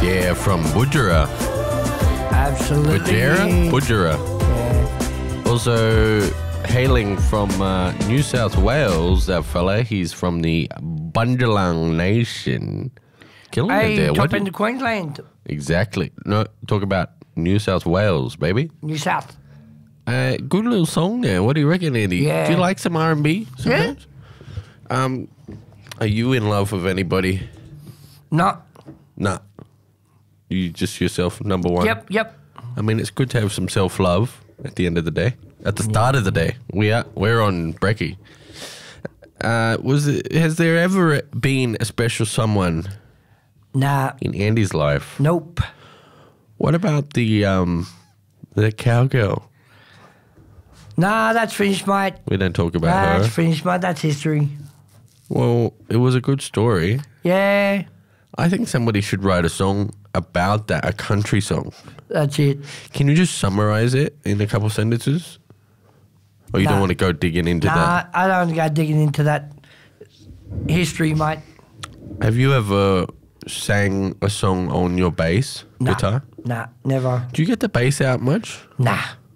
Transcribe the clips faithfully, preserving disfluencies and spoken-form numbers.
Yeah, from Woodgerah. Absolutely. Woodgerah? Woodgerah. Yeah. Also, hailing from uh, New South Wales, that fella. He's from the Bundjalung Nation. Killing it Hey, there. top What end did- of Queensland. Exactly. No, talk about New South Wales, baby. New South. Uh, good little song there. What do you reckon, Andy? Yeah. Do you like some R and B? Yeah. Um, are you in love with anybody? No. Nah. You just yourself, number one. Yep, yep. I mean, it's good to have some self-love at the end of the day. At the start of the day, we are we're on brekkie. Uh, was it, has there ever been a special someone Nah. in Andy's life? Nope. What about the um the cowgirl? Nah, that's finished, mate. We don't talk about That's her. finished, mate. That's history. Well, it was a good story. Yeah, I think somebody should write a song about that, a country song. that's it. Can you just summarize it in a couple sentences? Or you don't Nah. want to go digging into Nah, that? I don't want to go digging into that history, mate. Have you ever sang a song on your bass Nah. guitar? Nah, never. Do you get the bass out much? Nah.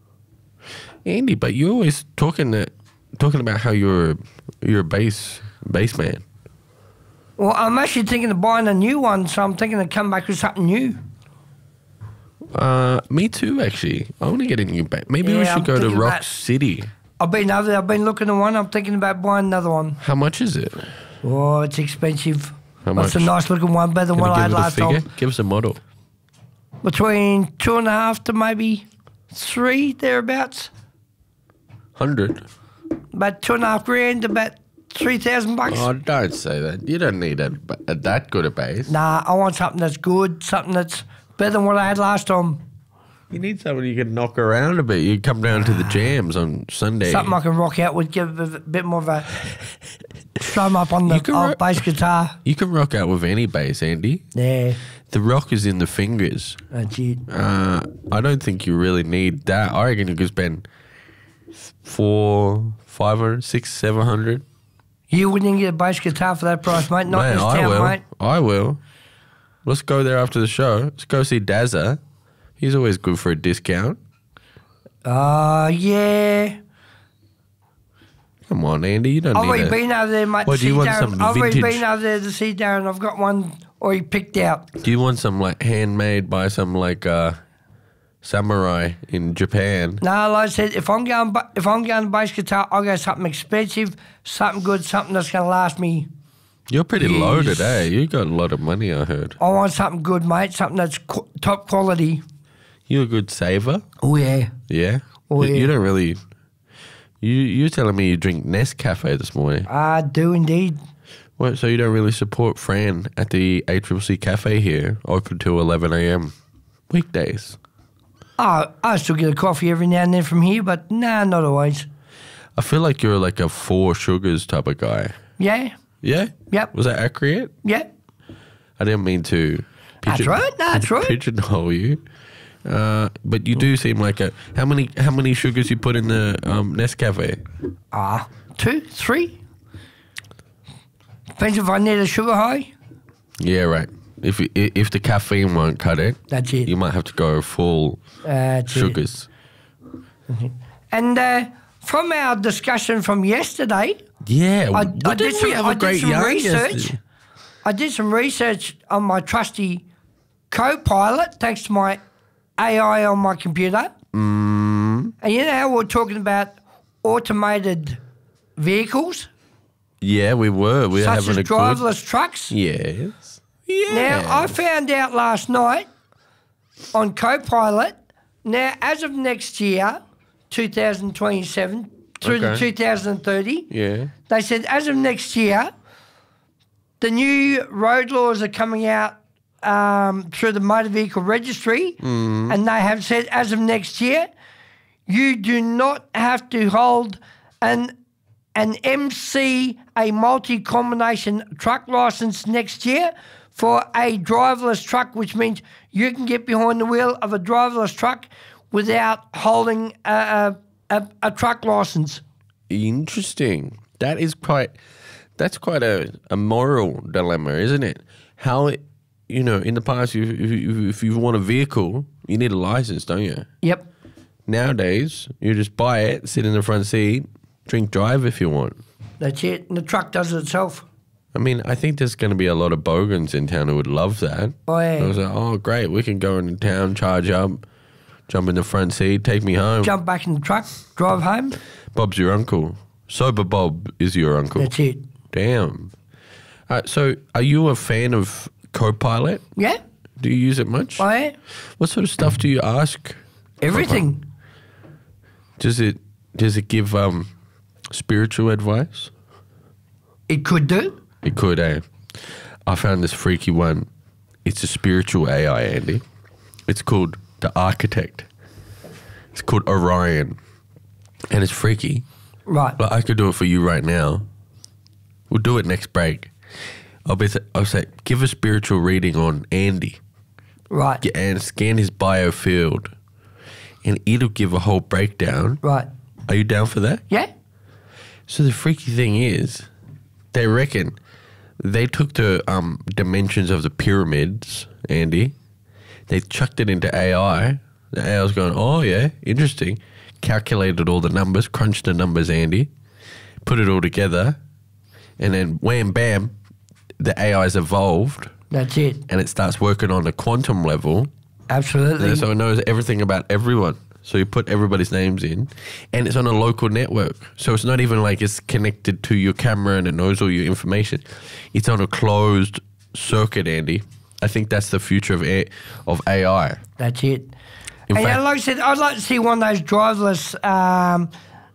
Andy, but you're always talking that, talking about how you're a, you're a bass bass man. Well, I'm actually thinking of buying a new one, so I'm thinking of come back with something new. Uh, me too, actually. I want to get a new bass. Maybe we Yeah, should I'm go to thinking Rock about- City. I've been over there. I've been looking at one. I'm thinking about buying another one. How much is it? Oh, it's expensive. How That's much? a nice looking one, better than Can what you I give had it a last figure? time. Give us a model. Between two and a half to maybe three, thereabouts. Hundred. About two and a half grand, about three thousand bucks. Oh, don't say that. You don't need a, a that good a bass. Nah, I want something that's good, something that's better than what I had last time. You need somebody you can knock around a bit. You come down to the jams on Sunday. Something I can rock out with, give a bit more of a strum up on You the can old rock- bass guitar. You can rock out with any bass, Andy. Yeah, The rock is in the fingers. that's it. Uh, I don't think you really need that. I reckon you could spend four, five hundred, six, seven hundred. You wouldn't get a bass guitar for that price, mate. Not in Man, this I town, will. mate. I will. Let's go there after the show. Let's go see Dazza. He's always good for a discount. Uh, yeah. Come on, Andy. You don't I've need already a... been over there, mate. What, to do you see want Darren. some I've already vintage- been over there to see Darren. I've got one already picked out. Do you want some like handmade by some like uh, samurai in Japan? No, like I said, if I'm going, ba- if I'm going bass guitar, I'll go something expensive, something good, something that's going to last me. You're pretty Yes. loaded, eh? You got a lot of money, I heard. I want something good, mate. Something that's qu- top quality. You a good saver? Oh yeah. Yeah. Oh, you, yeah. you don't really. You you're telling me you drink Nescafe this morning. I do indeed. What? So you don't really support Fran at the A C C C Cafe here, open till eleven a m weekdays. Oh, I still get a coffee every now and then from here, but nah, not always. I feel like you're like a four sugars type of guy. Yeah. Yeah. Yep. Was that accurate? Yeah. I didn't mean to. That's right, that's right. Pigeonhole you. Uh, but you do seem like a. How many how many sugars you put in the um, Nescafe? Ah, two, three. Depends if I need a sugar high. Yeah, right. If i- if the caffeine won't cut it, That's it. you might have to go full That's it. sugars. And uh, from our discussion from yesterday, Yeah, I, what I did did we some, have I a did great some yarn research. yesterday? I did some research on my trusty Copilot, thanks to my A I on my computer. Mm. And you know how we're talking about automated vehicles, Yeah, we were. We were such having as a driverless trucks? good. Yes. Yeah. Now, I found out last night on Copilot, now as of next year, two thousand twenty-seven through to Okay. two thousand thirty, Yeah. they said as of next year, the new road laws are coming out um, through the motor vehicle registry, and they have said as of next year, you do not have to hold an an M C, a multi-combination truck license next year for a driverless truck, which means you can get behind the wheel of a driverless truck without holding a, a, a, a truck license. Interesting. That is quite. That's quite a, a moral dilemma, isn't it? How it, you know, in the past, if, if, you- if you want a vehicle, you need a license, don't you? Yep. Nowadays, you just buy it, sit in the front seat, drink drive if you want. That's it. And the truck does it itself. I mean, I think there's going to be a lot of bogans in town who would love that. Oh, yeah. I was like, oh, great, we can go into town, charge up, jump in the front seat, take me home. Jump back in the truck, drive home. Bob's your uncle. Sober Bob is your uncle. That's it. Damn. Uh, so, are you a fan of Copilot? Yeah. Do you use it much? Oh, yeah. What sort of stuff do you ask? Everything. Does it does it give um, spiritual advice? It could do. It could, eh? I found this freaky one. It's a spiritual A I, Andy. It's called the Architect. It's called Orion. And it's freaky. Right. But I could do it for you right now. We'll do it next break. I'll be. I'll say, give a spiritual reading on Andy, Right. Get- and scan his bio field, and it'll give a whole breakdown. Right. Are you down for that? Yeah. So the freaky thing is, they reckon they took the um, dimensions of the pyramids, Andy. They chucked it into A I. The A I was going, oh yeah, interesting. Calculated all the numbers, crunched the numbers, Andy. Put it all together, and then wham bam, the A I's evolved, That's it. and it starts working on a quantum level. Absolutely. And so it knows everything about everyone. So you put everybody's names in, and it's on a local network. So it's not even like it's connected to your camera and it knows all your information. It's on a closed circuit, Andy. I think that's the future of A- of A I. That's it. In and fact- yeah, like I said, I'd like to see one of those driverless, um,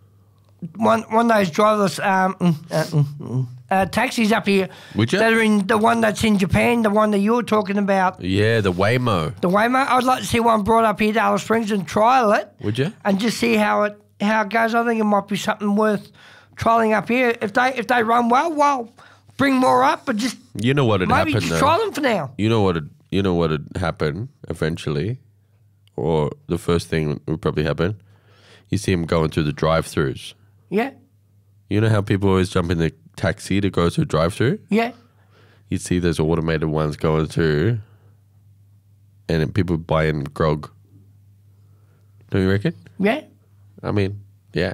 one one of those driverless um, mm, uh, mm, mm, uh, taxis up here. Would you? That are in the one that's in Japan, the one that you're talking about, Yeah, the Waymo. the Waymo. I'd like to see one brought up here to Alice Springs and trial it. Would you? And just see how it how it goes. I think it might be something worth trialing up here. If they if they run well, well, bring more up. But just You know what would maybe happen just though. try them for now. You know what? You know what would happen eventually, or the first thing would probably happen. You see him going through the drive-throughs. Yeah, You know how people always jump in the taxi to go through drive-through? yeah, You'd see those automated ones going through, and then people buying grog. Don't you reckon? yeah. I mean, yeah.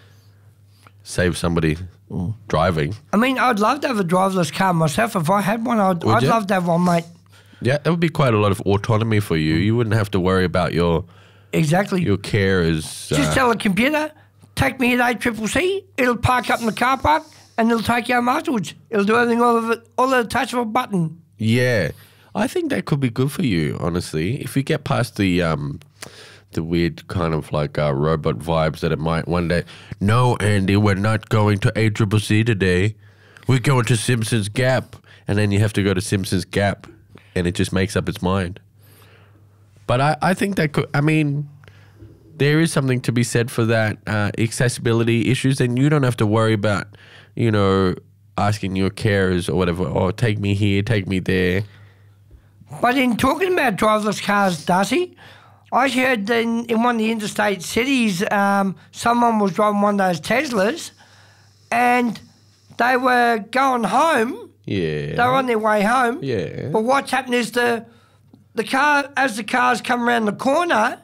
Save somebody driving. I mean, I'd love to have a driverless car myself. If I had one, I'd, Would I'd you? love to have one, mate. Yeah, that would be quite a lot of autonomy for you. You wouldn't have to worry about your Exactly. your care as. Just Uh, tell the computer, take me at A C C C. It'll park up in the car park, and it'll take you home afterwards. It'll do everything all of it, all at a touch of a button. yeah, I think that could be good for you. Honestly, if you get past the um, the weird kind of like uh, robot vibes that it might one day. No, Andy, we're not going to A C C C today. We're going to Simpsons Gap, and then you have to go to Simpsons Gap, and it just makes up its mind. But I, I think that could. I mean, there is something to be said for that uh, accessibility issues, and you don't have to worry about, you know, asking your carers or whatever. Oh, take me here, take me there. But in talking about driverless cars, Darcy, I heard that in, in one of the interstate cities, um, someone was driving one of those Teslas, and they were going home. Yeah. They were on their way home. Yeah. But what's happened is the the car, as the cars come around the corner,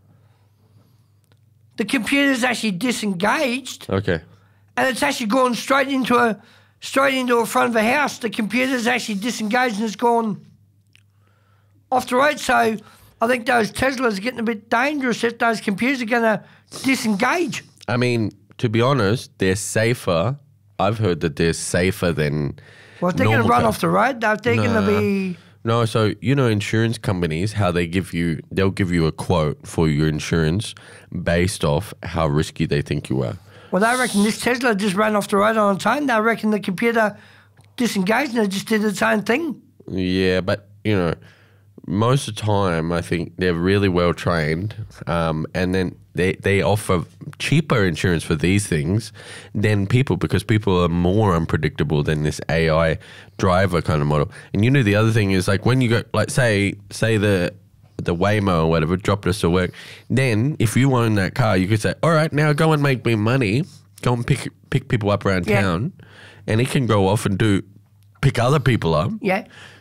the computer's actually disengaged, Okay. and it's actually gone straight into a straight into a front of a house. The computer's actually disengaged and it's gone off the road. So I think those Teslas are getting a bit dangerous if those computers are going to disengage. I mean, to be honest, they're safer. I've heard that they're safer than. Well, if they're going to normal run cars. off the road, they're, they're going to Nah. be... No, so you know insurance companies, how they give you, they'll give you a quote for your insurance based off how risky they think you are. Well, they reckon this Tesla just ran off the road on its own. They reckon the computer disengaged and it just did its own thing. Yeah, but you know, most of the time I think they're really well trained, um, and then they they offer cheaper insurance for these things than people because people are more unpredictable than this A I driver kind of model. And you know, the other thing is like when you go, like say say the the Waymo or whatever dropped us to work, then if you own that car, you could say, all right, now go and make me money, go and pick pick people up around Yeah. town, and it can go off and do pick other people up. Yeah.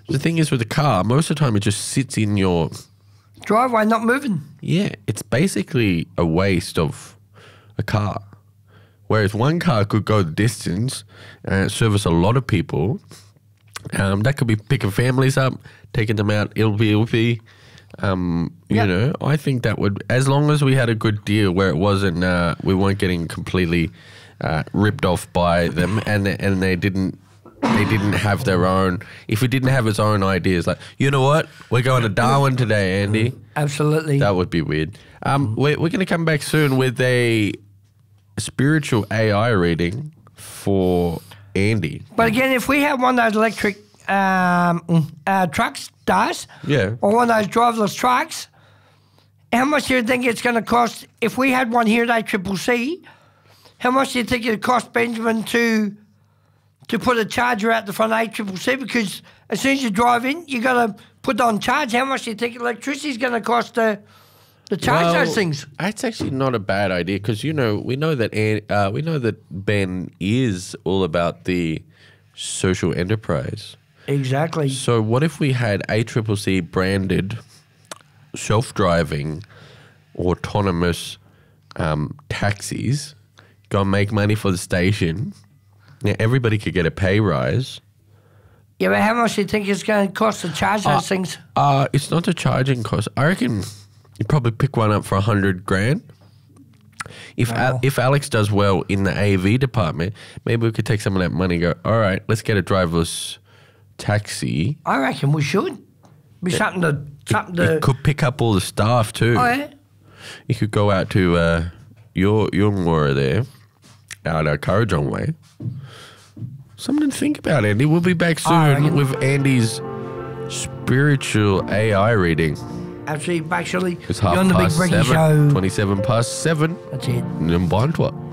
The thing is with the car, most of the time it just sits in your Driveway, not moving. yeah. It's basically a waste of a car. Whereas one car could go the distance and service a lot of people. Um, that could be picking families up, taking them out, ilby ilby. Um, you Yep. know, I think that would, as long as we had a good deal where it wasn't, uh, we weren't getting completely uh, ripped off by them, and they, and they didn't, they didn't have their own. If it didn't have its own ideas, like you know what, we're going to Darwin today, Andy. Absolutely. That would be weird. Um, we're we're going to come back soon with a spiritual A I reading for Andy. But again, if we had one of those electric um, uh, trucks, does, Yeah. or one of those driverless trucks, how much do you think it's going to cost? If we had one here at A C C C, how much do you think it'd cost, Benjamin, to to put a charger out the front of A C C C? Because as soon as you drive in, you got to put it on charge. How much do you think electricity is going to cost to, to charge Well, those things? That's actually not a bad idea because you know we know that An- uh, we know that Ben is all about the social enterprise. Exactly. So what if we had A C C C branded self-driving autonomous um, taxis go and make money for the station? Now everybody could get a pay rise. Yeah, but how much do you think it's going to cost to charge those things? Uh, it's not the charging cost. I reckon you probably pick one up for a hundred grand. If Wow. Al- if Alex does well in the A V department, maybe we could take some of that money and go, all right, let's get a driverless taxi. I reckon we should. Be something to something to. It could pick up all the staff too. Oh yeah. You could go out to uh, your your Mora there, out at Currajong Way. Something to think about, Andy. We'll be back I soon reckon. with Andy's spiritual A I reading. Absolutely, actually. It's You're half on the Big past Breaky seven. Show. Twenty-seven past seven. That's it. Nambantwa.